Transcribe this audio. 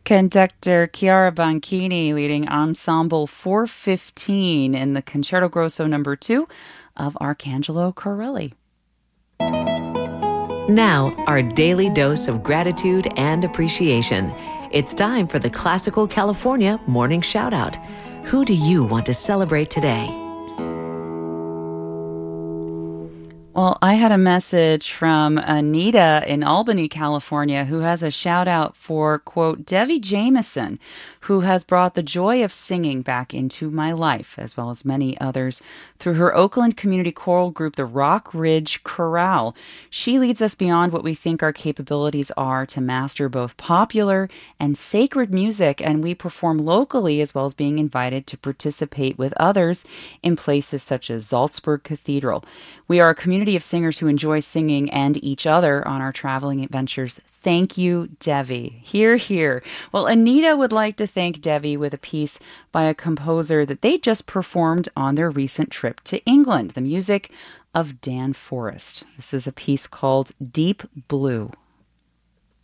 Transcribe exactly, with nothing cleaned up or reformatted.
Conductor Chiara Banchini leading Ensemble four fifteen in the Concerto Grosso number two of Arcangelo Corelli. Now, our daily dose of gratitude and appreciation. It's time for the Classical California Morning Shoutout. Who do you want to celebrate today? Well, I had a message from Anita in Albany, California, who has a shout out for, quote, Devi Jameson, who has brought the joy of singing back into my life, as well as many others, through her Oakland community choral group, the Rock Ridge Chorale. She leads us beyond what we think our capabilities are to master both popular and sacred music, and we perform locally as well as being invited to participate with others in places such as Salzburg Cathedral. We are a community of singers who enjoy singing and each other on our traveling adventures. Thank you, Devi. Hear, hear. Well, Anita would like to thank Devi with a piece by a composer that they just performed on their recent trip to England, the music of Dan Forrest. This is a piece called Deep Blue.